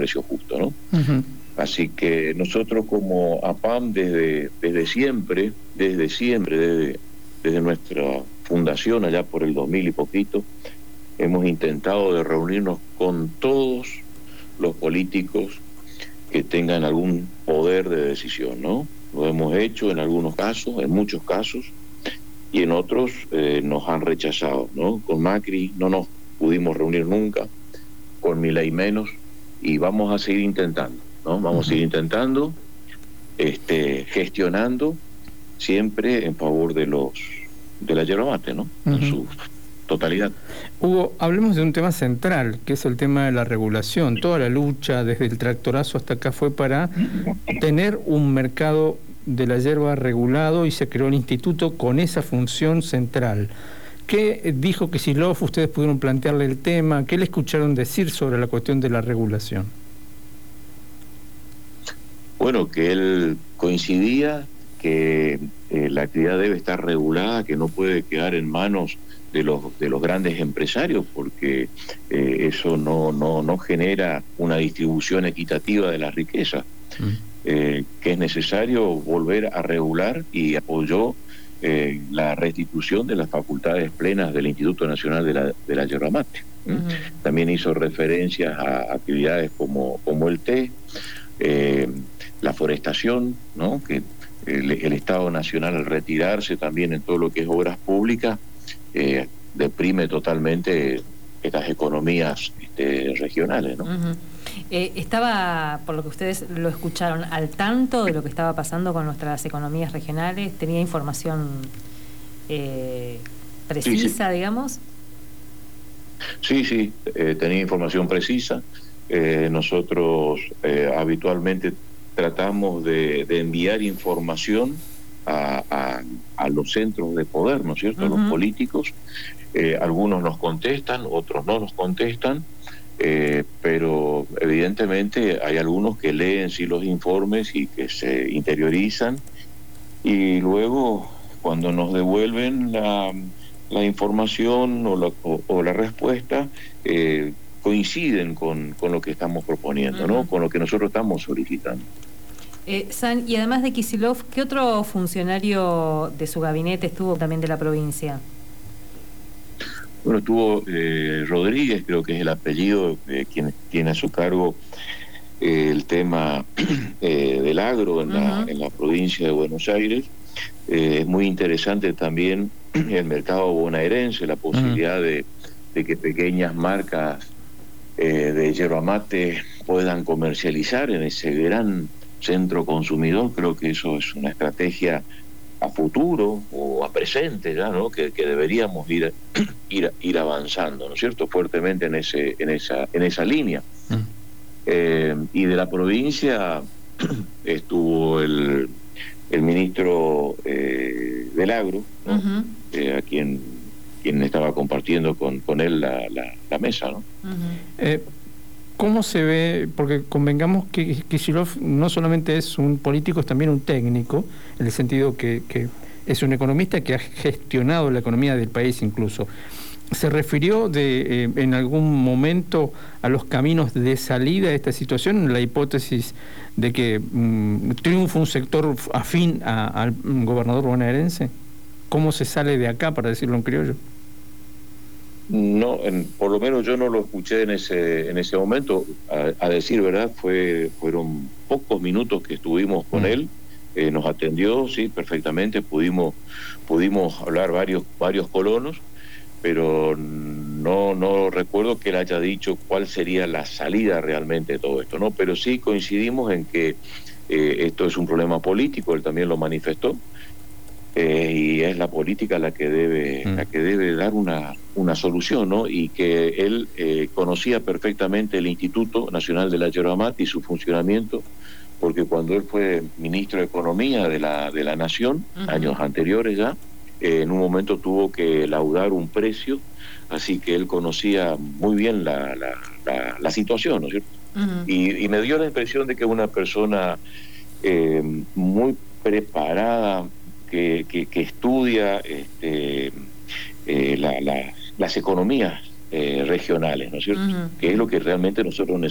precio justo, ¿no? Uh-huh. Así que nosotros como APAM desde siempre, desde nuestra fundación allá por el 2000 y poquito, hemos intentado de reunirnos con todos los políticos que tengan algún poder de decisión, ¿no? Lo hemos hecho en algunos casos, en muchos casos, y en otros nos han rechazado, ¿no? Con Macri no nos pudimos reunir nunca, con Milei menos, y vamos a seguir intentando, ¿no? Vamos a seguir intentando, gestionando siempre en favor de la yerba mate, ¿no? En su totalidad. Hugo, hablemos de un tema central, que es el tema de la regulación. Toda la lucha, desde el tractorazo hasta acá, fue para tener un mercado de la yerba regulado, y se creó el instituto con esa función central. ¿Qué dijo Kicillof? ¿Ustedes pudieron plantearle el tema? ¿Qué le escucharon decir sobre la cuestión de la regulación? Bueno, que él coincidía que la actividad debe estar regulada, que no puede quedar en manos de los grandes empresarios, porque eso no genera una distribución equitativa de la riqueza, que es necesario volver a regular, y apoyó la restitución de las facultades plenas del Instituto Nacional de la Yerba Mate. También hizo referencias a actividades como el té, la forestación, ¿no? Que el Estado Nacional, al retirarse también en todo lo que es obras públicas, deprime totalmente estas economías regionales, ¿no? Estaba, por lo que ustedes lo escucharon, al tanto de lo que estaba pasando con nuestras economías regionales. ¿Tenía información precisa, sí, digamos? Sí, tenía información precisa. Nosotros habitualmente tratamos de enviar información a los centros de poder, ¿no es cierto?, a los políticos. Algunos nos contestan, otros no nos contestan, pero evidentemente hay algunos que leen sí los informes y que se interiorizan, y luego cuando nos devuelven la información o la respuesta, coinciden con lo que estamos proponiendo, ¿no? Con lo que nosotros estamos solicitando. San, y además de Kicillof, ¿qué otro funcionario de su gabinete estuvo también de la provincia? Bueno, estuvo Rodríguez, creo que es el apellido, quien tiene a su cargo el tema del agro en la provincia de Buenos Aires. Es muy interesante también el mercado bonaerense, la posibilidad de que pequeñas marcas de yerba mate puedan comercializar en ese gran centro consumidor. Creo que eso es una estrategia a futuro o a presente ya, ¿no? Que deberíamos ir avanzando, ¿no es cierto?, fuertemente en esa línea. Y de la provincia estuvo el ministro del agro, ¿no? A quien estaba compartiendo con él la mesa, ¿no? ¿Cómo se ve? Porque convengamos que Kicillof no solamente es un político, es también un técnico, en el sentido que es un economista que ha gestionado la economía del país incluso. ¿Se refirió en algún momento a los caminos de salida de esta situación, la hipótesis de que triunfa un sector afín al gobernador bonaerense? ¿Cómo se sale de acá, para decirlo en criollo? No, por lo menos yo no lo escuché en ese momento. A decir verdad, fueron pocos minutos que estuvimos con él. Nos atendió, sí, perfectamente. Pudimos hablar varios colonos, pero no recuerdo que él haya dicho cuál sería la salida realmente de todo esto, ¿no? Pero sí coincidimos en que esto es un problema político. Él también lo manifestó. Y es la política la que debe dar una solución, ¿no? Y que él conocía perfectamente el Instituto Nacional de la Yerba Mate y su funcionamiento, porque cuando él fue ministro de Economía de la Nación, años anteriores ya, en un momento tuvo que laudar un precio, así que él conocía muy bien la situación, ¿no es cierto? Y me dio la impresión de que una persona muy preparada, que estudia las economías regionales, ¿no es cierto? Que es lo que realmente nosotros